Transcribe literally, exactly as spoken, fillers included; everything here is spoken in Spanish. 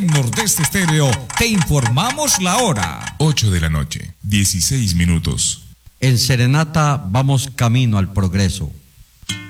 En Nordeste Estéreo te informamos la hora. ocho de la noche, dieciséis minutos. En Serenata vamos camino al progreso.